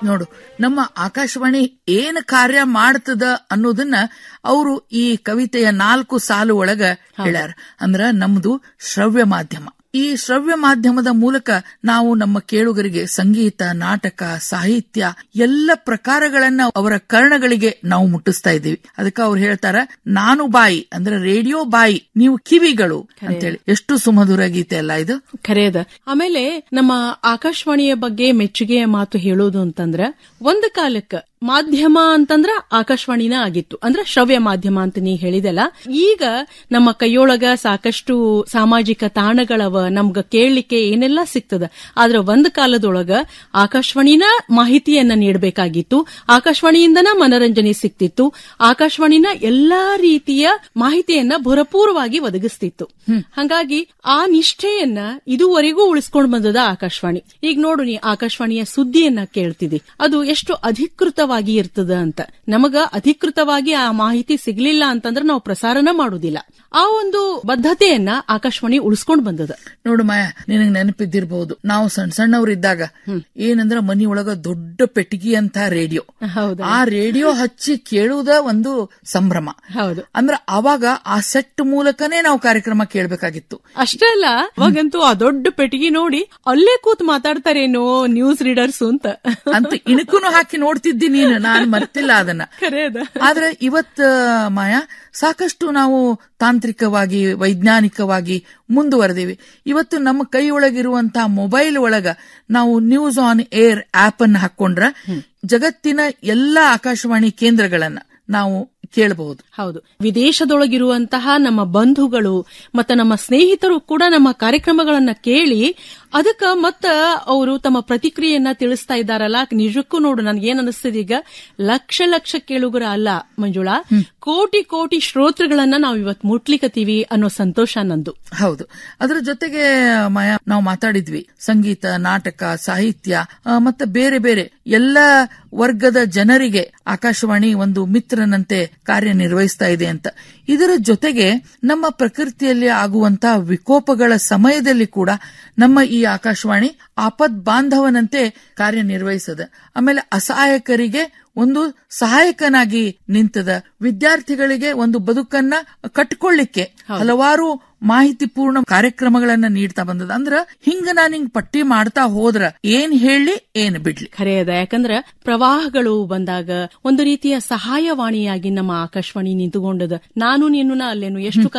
ನೋಡು, ನಮ್ಮ ಆಕಾಶವಾಣಿ ಏನ್ ಕಾರ್ಯ ಮಾಡ್ತದ ಅನ್ನೋದನ್ನ ಅವರು ಈ ಕವಿತೆಯ 4 ಸಾಲು ಒಳಗ ಹೇಳ್ಯಾರ. ಅಂದ್ರ ನಮ್ದು ಶ್ರವ್ಯ ಮಾಧ್ಯಮ. ಈ ಶ್ರವ್ಯ ಮಾಧ್ಯಮದ ಮೂಲಕ ನಾವು ನಮ್ಮ ಕೇಳುಗರಿಗೆ ಸಂಗೀತ, ನಾಟಕ, ಸಾಹಿತ್ಯ ಎಲ್ಲ ಪ್ರಕಾರಗಳನ್ನ ಅವರ ಕರ್ಣಗಳಿಗೆ ನಾವು ಮುಟ್ಟಿಸ್ತಾ ಇದ್ದೀವಿ. ಅದಕ್ಕೆ ಅವ್ರು ಹೇಳ್ತಾರ, ನಾನು ಬಾಯಿ ಅಂದ್ರೆ ರೇಡಿಯೋ ಬಾಯಿ, ನೀವು ಕಿವಿಗಳು ಅಂತೇಳಿ. ಎಷ್ಟು ಸುಮಧುರ ಗೀತೆ ಅಲ್ಲ ಇದು? ಖರೇದ. ಆಮೇಲೆ ನಮ್ಮ ಆಕಾಶವಾಣಿಯ ಬಗ್ಗೆ ಮೆಚ್ಚುಗೆಯ ಮಾತು ಹೇಳೋದು ಅಂತಂದ್ರ, ಒಂದು ಕಾಲಕ್ಕ ಮಾಧ್ಯಮ ಅಂತಂದ್ರ ಆಕಾಶವಾಣಿನ ಆಗಿತ್ತು, ಅಂದ್ರ ಶ್ರವ್ಯ ಮಾಧ್ಯಮ ಅಂತ ನೀ ಹೇಳಿದಲ್ಲ. ಈಗ ನಮ್ಮ ಕೈಯೊಳಗ ಸಾಕಷ್ಟು ಸಾಮಾಜಿಕ ತಾಣಗಳವ, ನಮ್ಗ ಕೇಳಲಿಕ್ಕೆ ಏನೆಲ್ಲಾ ಸಿಗ್ತದ. ಆದ್ರ ಒಂದ್ ಕಾಲದೊಳಗ ಆಕಾಶವಾಣಿನ ಮಾಹಿತಿಯನ್ನ ನೀಡಬೇಕಾಗಿತ್ತು, ಆಕಾಶವಾಣಿಯಿಂದನ ಮನರಂಜನೆ ಸಿಕ್ತಿತ್ತು, ಆಕಾಶವಾಣಿನ ಎಲ್ಲಾ ರೀತಿಯ ಮಾಹಿತಿಯನ್ನ ಭರಪೂರವಾಗಿ ಒದಗಿಸ್ತಿತ್ತು. ಹಂಗಾಗಿ ಆ ನಿಷ್ಠೆಯನ್ನ ಇದುವರೆಗೂ ಉಳಿಸ್ಕೊಂಡ್ ಬಂದದ ಆಕಾಶವಾಣಿ. ಈಗ ನೋಡು, ನೀ ಆಕಾಶವಾಣಿಯ ಸುದ್ದಿಯನ್ನ ಕೇಳ್ತಿದಿ, ಅದು ಎಷ್ಟು ಅಧಿಕೃತವಾಗಿ ಇರ್ತದ ಅಂತ. ನಮಗ ಅಧಿಕೃತವಾಗಿ ಆ ಮಾಹಿತಿ ಸಿಗ್ಲಿಲ್ಲ ಅಂತಂದ್ರೆ ನಾವು ಪ್ರಸಾರನ ಮಾಡುದಿಲ್ಲ. ಆ ಒಂದು ಬದ್ಧತೆಯನ್ನ ಆಕಾಶವಾಣಿ ಉಳಿಸ್ಕೊಂಡ್ ಬಂದದ. ನೋಡು ಮಾಯಾ, ನಿನಗ್ ನೆನಪಿದ್ದಿರಬಹುದು, ನಾವು ಸಣ್ಣವ್ರಿದ್ದಾಗ ಏನಂದ್ರ ಮನಿಯೊಳಗ ದೊಡ್ಡ ಪೆಟ್ಟಿಗೆ ಅಂತ ರೇಡಿಯೋ, ಆ ರೇಡಿಯೋ ಹಚ್ಚಿ ಕೇಳುವುದ ಒಂದು ಸಂಭ್ರಮ. ಹೌದು. ಅಂದ್ರ ಅವಾಗ ಆ ಸೆಟ್ ಮೂಲಕನೇ ನಾವು ಕಾರ್ಯಕ್ರಮ ಕೇಳಬೇಕಾಗಿತ್ತು. ಅಷ್ಟೇ ಅಲ್ಲ, ಅವಾಗಂತೂ ಆ ದೊಡ್ಡ ಪೆಟ್ಟಿಗೆ ನೋಡಿ ಅಲ್ಲೇ ಕೂತ್ ಮಾತಾಡ್ತಾರೇನೋ ನ್ಯೂಸ್ ರೀಡರ್ಸ್ ಅಂತ ಇಣಕೂನು ಹಾಕಿ ನೋಡ್ತಿದ್ದಿ ನೀನು, ನಾನು ಮರ್ತಿಲ್ಲ ಅದನ್ನ. ಆದ್ರೆ ಇವತ್ ಮಾಯಾ ಸಾಕಷ್ಟು ನಾವು ತಾಂತ್ರಿಕವಾಗಿ, ವೈಜ್ಞಾನಿಕವಾಗಿ ಮುಂದುವರೆದೇವಿ. ಇವತ್ತು ನಮ್ಮ ಕೈಯೊಳಗಿರುವಂತಹ ಮೊಬೈಲ್ ಒಳಗ ನಾವು ನ್ಯೂಸ್ ಆನ್ ಏರ್ ಆಪ್ ಅನ್ನು ಹಾಕೊಂಡ್ರ ಜಗತ್ತಿನ ಎಲ್ಲಾ ಆಕಾಶವಾಣಿ ಕೇಂದ್ರಗಳನ್ನ ನಾವು ಕೇಳಬಹುದು. ಹೌದು. ವಿದೇಶದೊಳಗಿರುವಂತಹ ನಮ್ಮ ಬಂಧುಗಳು ಮತ್ತು ನಮ್ಮ ಸ್ನೇಹಿತರು ಕೂಡ ನಮ್ಮ ಕಾರ್ಯಕ್ರಮಗಳನ್ನ ಕೇಳಿ ಅದಕ್ಕ ಮತ್ತ ಅವರು ತಮ್ಮ ಪ್ರತಿಕ್ರಿಯೆಯನ್ನ ತಿಳಿಸ್ತಾ ಇದ್ದಾರಲ್ಲ. ನಿಜಕ್ಕೂ ನೋಡು, ನನ್ಗೇನ್ ಅನಿಸ್ತದೆ, ಈಗ ಲಕ್ಷ ಲಕ್ಷ ಕೇಳುಗರ ಅಲ್ಲ ಮಂಜುಳಾ, ಕೋಟಿ ಕೋಟಿ ಶ್ರೋತೃಗಳನ್ನ ನಾವು ಇವತ್ ಮುಟ್ಲಿಕತ್ತೀವಿ ಅನ್ನೋ ಸಂತೋಷ ನಂದು. ಹೌದು. ಅದ್ರ ಜೊತೆಗೆ ಮಾಯಾ, ನಾವು ಮಾತಾಡಿದ್ವಿ ಸಂಗೀತ, ನಾಟಕ, ಸಾಹಿತ್ಯ ಮತ್ತೆ ಬೇರೆ ಬೇರೆ ಎಲ್ಲ ವರ್ಗದ ಜನರಿಗೆ ಆಕಾಶವಾಣಿ ಒಂದು ಮಿತ್ರನಂತೆ ಕಾರ್ಯನಿರ್ವಹಿಸ್ತಾ ಇದೆ ಅಂತ. ಇದರ ಜೊತೆಗೆ ನಮ್ಮ ಪ್ರಕೃತಿಯಲ್ಲಿ ಆಗುವಂತಹ ವಿಕೋಪಗಳ ಸಮಯದಲ್ಲಿ ಕೂಡ ನಮ್ಮ ಈ ಆಕಾಶವಾಣಿ ಆಪದ್ ಬಾಂಧವನಂತೆ ಕಾರ್ಯನಿರ್ವಹಿಸದ. ಆಮೇಲೆ ಅಸಹಾಯಕರಿಗೆ ಒಂದು ಸಹಾಯಕನಾಗಿ ನಿಂತದ. ವಿದ್ಯಾರ್ಥಿಗಳಿಗೆ ಒಂದು ಬದುಕನ್ನ ಕಟ್ಕೊಳ್ಳಿಕ್ಕೆ ಹಲವಾರು ಮಾಹಿತಿ ಪೂರ್ಣ ಕಾರ್ಯಕ್ರಮಗಳನ್ನ ನೀಡ್ತಾ ಬಂದದ. ಅಂದ್ರ ಹಿಂಗ ನಾನು ಹಿಂಗ್ ಪಟ್ಟಿ ಮಾಡ್ತಾ ಹೋದ್ರ ಏನ್ ಹೇಳಿ ಏನ್ ಬಿಡ್ಲಿ. ಖರೆ ಅದ. ಯಾಕಂದ್ರ ಪ್ರವಾಹಗಳು ಬಂದಾಗ ಒಂದು ರೀತಿಯ ಸಹಾಯವಾಣಿಯಾಗಿ ನಮ್ಮ ಆಕಾಶವಾಣಿ ನಿಂತುಕೊಂಡದ. ನಾನು ನೀನು ಅಲ್ಲೇನು ಎಷ್ಟು